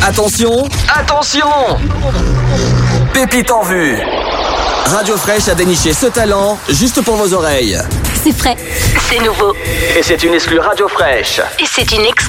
Attention, attention! Pépite en vue. Radio Fraîche a déniché ce talent juste pour vos oreilles. C'est frais, c'est nouveau. Et c'est une exclue Radio Fraîche. Et c'est une exclue